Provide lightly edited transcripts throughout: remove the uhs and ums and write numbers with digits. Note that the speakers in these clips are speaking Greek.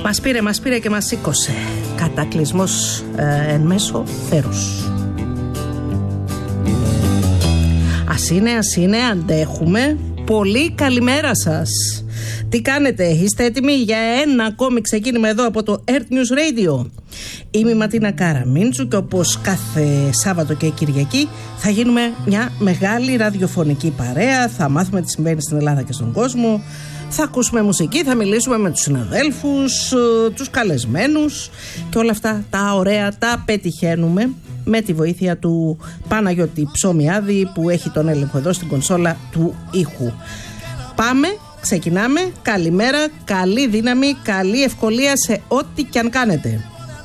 Μας πήρε και μας σήκωσε. Κατακλυσμός εν μέσω θέρους. Ας είναι, αντέχουμε. Πολύ καλημέρα σας. Τι κάνετε, είστε έτοιμοι για ένα ακόμη ξεκίνημα εδώ από το Earth News Radio? Είμαι η Ματίνα Καραμίντσου και όπως κάθε Σάββατο και Κυριακή θα γίνουμε μια μεγάλη ραδιοφωνική παρέα. Θα μάθουμε τι συμβαίνει στην Ελλάδα και στον κόσμο. Θα ακούσουμε μουσική, θα μιλήσουμε με τους συναδέλφους, τους καλεσμένους και όλα αυτά τα ωραία τα πετυχαίνουμε με τη βοήθεια του Παναγιώτη Ψωμιάδη που έχει τον έλεγχο εδώ στην κονσόλα του ήχου. Πάμε, ξεκινάμε. Καλημέρα, καλή δύναμη, καλή ευκολία σε ό,τι και αν κάνετε.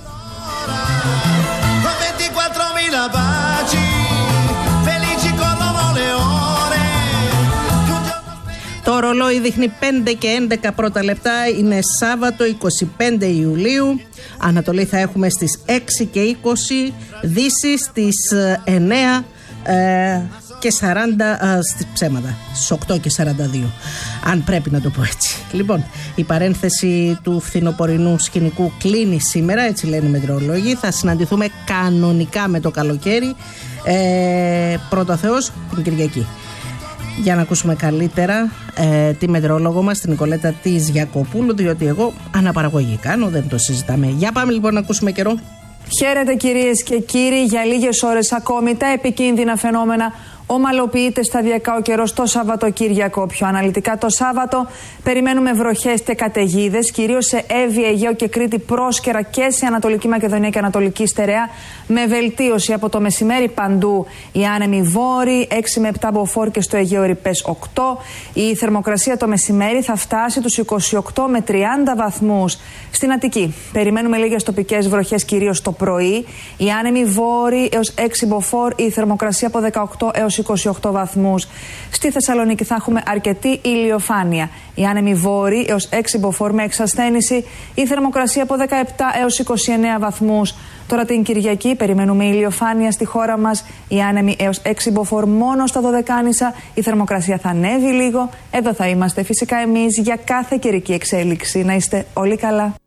Το ρολόι δείχνει 5 και 11 πρώτα λεπτά. Είναι Σάββατο 25 Ιουλίου. Ανατολή θα έχουμε στις 6 και 20. Δύση στις 9 και 40 στις ψέματα. Στις 8 και 42. Αν πρέπει να το πω έτσι. Λοιπόν, η παρένθεση του φθινοπορεινού σκηνικού κλείνει σήμερα. Έτσι λένε οι μετεωρολόγοι. Θα συναντηθούμε κανονικά με το καλοκαίρι. Πρώτο Θεός την Κυριακή. Για να ακούσουμε καλύτερα τη μετεωρολόγο μας, την Νικολέτα της Γιακοπούλου, διότι εγώ αναπαραγωγή κάνω, δεν το συζητάμε. Για πάμε λοιπόν να ακούσουμε καιρό. Χαίρετε κυρίες και κύριοι, για λίγες ώρες ακόμη τα επικίνδυνα φαινόμενα ομαλοποιείται σταδιακά ο καιρός το Σαββατοκύριακο. Πιο αναλυτικά το Σάββατο περιμένουμε βροχές και καταιγίδες, κυρίως σε Εύβοια, Αιγαίο και Κρήτη πρόσκαιρα και σε Ανατολική Μακεδονία και Ανατολική Στερεά, με βελτίωση από το μεσημέρι παντού. Οι άνεμοι βόρειοι 6 με 7 μποφόρ και στο Αιγαίο ρηπές 8. Η θερμοκρασία το μεσημέρι θα φτάσει τους 28 με 30 βαθμούς. Στην Αττική περιμένουμε λίγες τοπικές βροχές, κυρίως το πρωί. Οι άνεμοι βόρειοι έως 6 μποφόρ, η θερμοκρασία από 18 έως 28 βαθμούς. Στη Θεσσαλονίκη θα έχουμε αρκετή ηλιοφάνεια. Οι άνεμοι βόρειοι έως 6 μποφόρ με εξασθένηση, η θερμοκρασία από 17 έως 29 βαθμούς. Τώρα την Κυριακή περιμένουμε ηλιοφάνεια στη χώρα μας. Οι άνεμοι έως 6 μποφόρ μόνο στα Δωδεκάνησα. Η θερμοκρασία θα ανέβει λίγο. Εδώ θα είμαστε φυσικά εμείς για κάθε καιρική εξέλιξη. Να είστε όλοι καλά.